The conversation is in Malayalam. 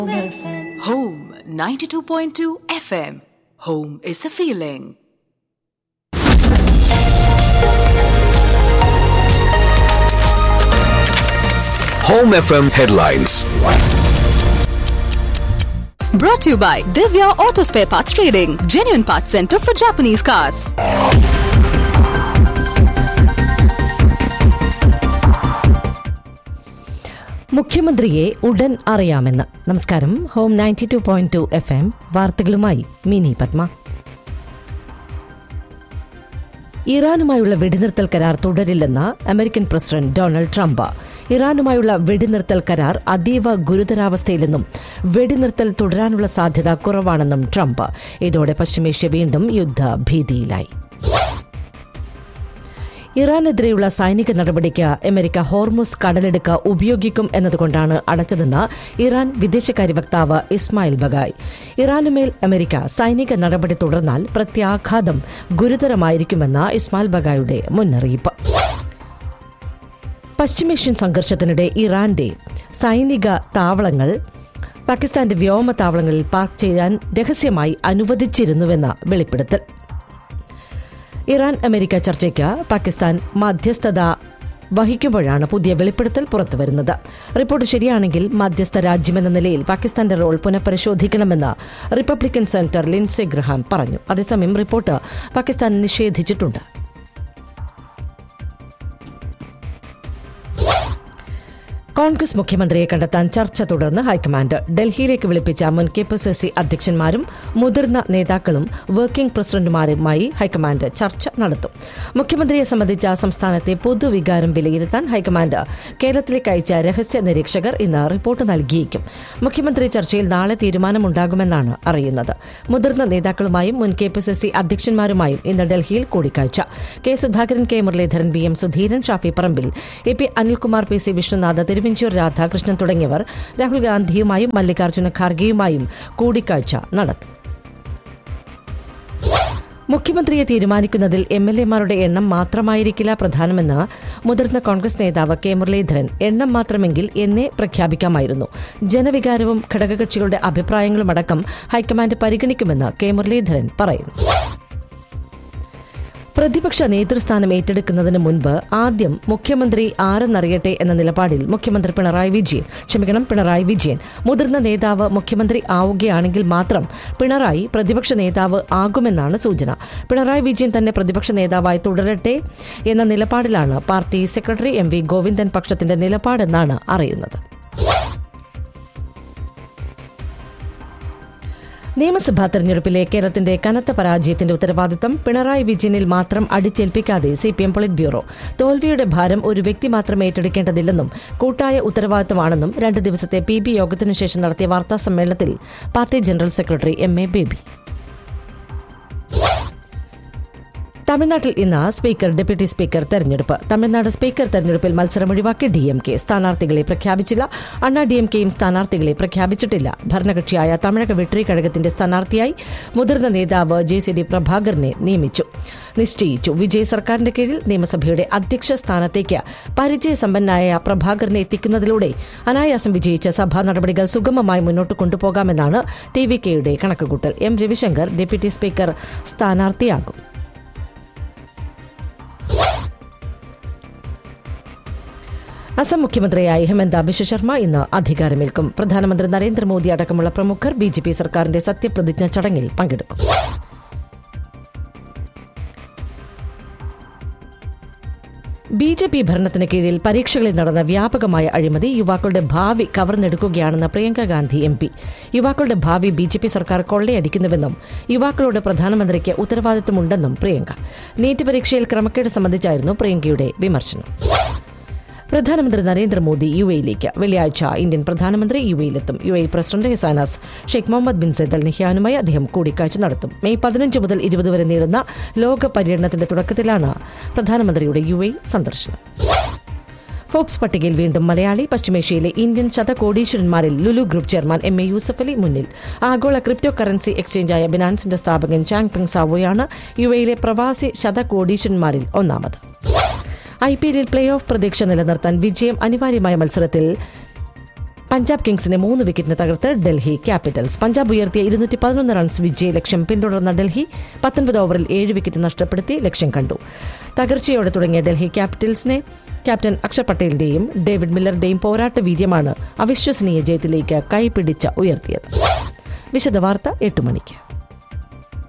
Home 92.2 FM. Home is a feeling. Home FM headlines. Brought to you by Divya Auto Spare Parts Trading, genuine parts center for Japanese cars. മുഖ്യമന്ത്രിയെ ഉടൻ അറിയാമെന്ന്. നമസ്കാരം. ഹോം 92.2 FM വാർത്തകളുമായി മിനി പത്മ. ഇറാനുമായുള്ള വെടിനിർത്തൽ കരാർ തുടരില്ലെന്ന് അമേരിക്കൻ പ്രസിഡന്റ് ഡൊണാൾഡ് ട്രംപ്. ഇറാനുമായുള്ള വെടിനിർത്തൽ കരാർ അതീവ ഗുരുതരാവസ്ഥയിലെന്നും വെടിനിർത്തൽ തുടരാനുള്ള സാധ്യത കുറവാണെന്നും ട്രംപ്. ഇതോടെ പശ്ചിമേഷ്യ വീണ്ടും യുദ്ധഭീതിയിലായി. ഇറാനെതിരെയുള്ള സൈനിക നടപടിക്ക് അമേരിക്ക ഹോർമുസ് കടലിടുക്ക് ഉപയോഗിക്കും എന്നതുകൊണ്ടാണ് അടച്ചതെന്ന് ഇറാൻ വിദേശകാര്യ വക്താവ് ഇസ്മായിൽ ബഗായ്. ഇറാനുമേൽ അമേരിക്ക സൈനിക നടപടി തുടർന്നാൽ പ്രത്യാഘാതം ഗുരുതരമായിരിക്കുമെന്ന് ഇസ്മായിൽ ബഗായുടെ മുന്നറിയിപ്പ്. പശ്ചിമേഷ്യൻ സംഘർഷത്തിനിടെ ഇറാന്റെ സൈനിക താവളങ്ങൾ പാകിസ്ഥാന്റെ വ്യോമതാവളങ്ങളിൽ പാർക്ക് ചെയ്യാൻ രഹസ്യമായി അനുവദിച്ചിരുന്നുവെന്ന വെളിപ്പെടുത്തൽ. ഇറാൻ അമേരിക്ക ചർച്ചയ്ക്ക് പാകിസ്ഥാൻ മധ്യസ്ഥത വഹിക്കുമ്പോഴാണ് പുതിയ വെളിപ്പെടുത്തൽ പുറത്തുവരുന്നത്. റിപ്പോർട്ട് ശരിയാണെങ്കിൽ മധ്യസ്ഥ രാജ്യമെന്ന നിലയിൽ പാകിസ്ഥാന്റെ റോൾ പുനഃപരിശോധിക്കണമെന്ന് റിപ്പബ്ലിക്കൻ സെനറ്റർ ലിൻസെ ഗ്രഹാം പറഞ്ഞു. അതേസമയം റിപ്പോർട്ട് പാകിസ്ഥാൻ നിഷേധിച്ചിട്ടുണ്ട്. കോൺഗ്രസ് മുഖ്യമന്ത്രിയെ കണ്ടെത്താൻ ചർച്ച തുടർന്ന് ഹൈക്കമാൻഡ്. ഡൽഹിയിലേക്ക് വിളിപ്പിച്ച മുൻ കെപിസിസി അധ്യക്ഷന്മാരും മുതിർന്ന നേതാക്കളും വർക്കിംഗ് പ്രസിഡന്റുമാരുമായി ഹൈക്കമാൻഡ് ചർച്ച നടത്തും. മുഖ്യമന്ത്രിയെ സംബന്ധിച്ച സംസ്ഥാനത്തെ പൊതുവികാരം വിലയിരുത്താൻ ഹൈക്കമാൻഡ് കേരളത്തിലേക്ക് അയച്ച രഹസ്യ നിരീക്ഷകർ ഇന്ന് റിപ്പോർട്ട് നൽകിയേക്കും. മുഖ്യമന്ത്രി ചർച്ചയിൽ നാളെ തീരുമാനമുണ്ടാകുമെന്നാണ് അറിയുന്നത്. മുതിർന്ന നേതാക്കളുമായും മുൻ കെപിസിസി അധ്യക്ഷന്മാരുമായും ഇന്ന് ഡൽഹിയിൽ കൂടിക്കാഴ്ച. K Sudhakaran, K Muraleedharan, V M Sudheeran, Shafi Parambil, A P Anilkumar, P C Vishnunath, Thiruvanchoor Radhakrishnan തുടങ്ങിയവർ രാഹുൽ ഗാന്ധിയുമായും മല്ലികാർജ്ജുന ഖാർഗെയുമായും കൂടിക്കാഴ്ച നടത്തും. മുഖ്യമന്ത്രിയെ തീരുമാനിക്കുന്നതിൽ എംഎൽഎമാരുടെ എണ്ണം മാത്രമായിരിക്കില്ല പ്രധാനമെന്ന് മുതിർന്ന കോൺഗ്രസ് നേതാവ് കെ മുരളീധരൻ. എണ്ണം മാത്രമെങ്കിൽ എന്നേ പ്രഖ്യാപിക്കാമായിരുന്നു. ജനവികാരവും ഘടകകക്ഷികളുടെ അഭിപ്രായങ്ങളുമടക്കം ഹൈക്കമാൻഡ് പരിഗണിക്കുമെന്ന് കെ മുരളീധരൻ പറയുന്നു. പ്രതിപക്ഷ നേതൃസ്ഥാനം ഏറ്റെടുക്കുന്നതിന് മുൻപ് ആദ്യം മുഖ്യമന്ത്രി ആരെന്നറിയട്ടെ എന്ന നിലപാടിൽ പിണറായി വിജയൻ മുതിർന്ന നേതാവ് മുഖ്യമന്ത്രി ആവുകയാണെങ്കിൽ മാത്രം പിണറായി പ്രതിപക്ഷ നേതാവ് ആകുമെന്നാണ് സൂചന. പിണറായി വിജയൻ തന്നെ പ്രതിപക്ഷ നേതാവായി തുടരട്ടെ എന്ന നിലപാടിലാണ് party secretary M V Govindan പക്ഷത്തിന്റെ നിലപാടെന്നാണ് അറിയുന്നത്. നിയമസഭാ തെരഞ്ഞെടുപ്പിലെ കേരളത്തിന്റെ കനത്ത പരാജയത്തിന്റെ ഉത്തരവാദിത്തം പിണറായി വിജയനിൽ മാത്രം അടിച്ചേൽപ്പിക്കാതെ സിപിഎം പൊളിറ്റ് ബ്യൂറോ. തോൽവിയുടെ ഭാരം ഒരു വ്യക്തി മാത്രം ഏറ്റെടുക്കേണ്ടതില്ലെന്നും കൂട്ടായ ഉത്തരവാദിത്തമാണെന്നും 2 ദിവസത്തെ PB യോഗത്തിനുശേഷം നടത്തിയ വാർത്താ സമ്മേളനത്തിൽ party general secretary MA baby. തമിഴ്നാട്ടിൽ ഇന്ന് സ്പീക്കർ, ഡെപ്യൂട്ടി സ്പീക്കർ തെരഞ്ഞെടുപ്പ്. തമിഴ്നാട് സ്പീക്കർ തെരഞ്ഞെടുപ്പിൽ മത്സരമൊഴിവാക്കി DMK സ്ഥാനാർത്ഥികളെ പ്രഖ്യാപിച്ചില്ല. അണ്ണാ DMKയും സ്ഥാനാർത്ഥികളെ പ്രഖ്യാപിച്ചിട്ടില്ല. ഭരണകക്ഷിയായ തമിഴക വെട്രി കഴകത്തിന്റെ സ്ഥാനാർത്ഥിയായി മുതിർന്ന നേതാവ് JCD പ്രഭാകരനെ നിശ്ചയിച്ചു. വിജയ് സർക്കാരിന്റെ കീഴിൽ നിയമസഭയുടെ അധ്യക്ഷ സ്ഥാനത്തേക്ക് പരിചയസമ്പന്നനായ പ്രഭാകരനെ എത്തിക്കുന്നതിലൂടെ അനായാസം വിജയിച്ച സഭാ നടപടികൾ സുഗമമായി മുന്നോട്ട് കൊണ്ടുപോകാമെന്നാണ് TVKയുടെ കണക്കുകൂട്ടൽ. M Ravishankar deputy speaker സ്ഥാനാർത്ഥിയാകും. Assam മുഖ്യമന്ത്രിയായി ഹിമന്ത ബിശ്വ ശർമ്മ ഇന്ന് അധികാരമേൽക്കും. പ്രധാനമന്ത്രി നരേന്ദ്രമോദി അടക്കമുള്ള പ്രമുഖർ BJP സർക്കാരിന്റെ സത്യപ്രതിജ്ഞ ചടങ്ങിൽ പങ്കെടുക്കും. BJP ഭരണത്തിന് കീഴിൽ പരീക്ഷകളിൽ നടന്ന വ്യാപകമായ അഴിമതി യുവാക്കളുടെ ഭാവി കവർന്നെടുക്കുകയാണെന്ന് പ്രിയങ്ക ഗാന്ധി MP. യുവാക്കളുടെ ഭാവി BJP സർക്കാർ കൊള്ളയടിക്കുന്നുവെന്നും യുവാക്കളോട് പ്രധാനമന്ത്രിക്ക് ഉത്തരവാദിത്തമുണ്ടെന്നും പ്രിയങ്ക. നീറ്റ് പരീക്ഷയിൽ ക്രമക്കേട് സംബന്ധിച്ചായിരുന്നു പ്രിയങ്കയുടെ വിമർശനം. പ്രധാനമന്ത്രി നരേന്ദ്രമോദി UAEയിലേക്ക് വെള്ളിയാഴ്ച ഇന്ത്യൻ പ്രധാനമന്ത്രി UAEയിലെത്തും. UAE president ഹസാനാസ് Sheikh Muhammad bin Sayyid അൽ നഹ്യാനുമായി അദ്ദേഹം കൂടിക്കാഴ്ച നടത്തും. മെയ് 15 മുതൽ 20 വരെ നീളുന്ന ലോക പര്യടനത്തിന്റെ തുടക്കത്തിലാണ് പ്രധാനമന്ത്രിയുടെ UAE സന്ദർശനം. ഫോബ്സ് പട്ടികയിൽ വീണ്ടും മലയാളി. പശ്ചിമേഷ്യയിലെ Indian ശതകോടീശ്വരന്മാരിൽ Lulu group chairman MA Yusuf Ali മുന്നിൽ. ആഗോള ക്രിപ്റ്റോ കറൻസി എക്സ്ചേഞ്ചായ ബിനാൻസിന്റെ സ്ഥാപകൻ ചാങ് പിങ് സാവോയാണ് UAEയിലെ പ്രവാസി ശതകോടീശ്വരന്മാരിൽ ഒന്നാമത്. IPL പ്ലേ ഓഫ് പ്രതീക്ഷ നിലനിർത്താൻ വിജയം അനിവാര്യമായ മത്സരത്തിൽ പഞ്ചാബ് കിങ്സിനെ 3 വിക്കറ്റിന് തകർത്ത് ഡൽഹി ക്യാപിറ്റൽസ്. പഞ്ചാബ് ഉയർത്തിയ 211 റൺസ് വിജയ ലക്ഷ്യം പിന്തുടർന്ന ഡൽഹി 19 ഓവറിൽ 7 വിക്കറ്റ് നഷ്ടപ്പെടുത്തി ലക്ഷ്യം കണ്ടു. തകർച്ചയോടെ തുടങ്ങിയ ഡൽഹി ക്യാപിറ്റൽസിനെ ക്യാപ്റ്റൻ അക്ഷർ പട്ടേലിന്റെയും ഡേവിഡ് മില്ലറുടെയും പോരാട്ട വീര്യമാണ് അവിശ്വസനീയ ജയത്തിലേക്ക് കൈപിടിച്ച് ഉയർത്തിയത്. വിശദവാർത്ത 8 മണിക്ക്.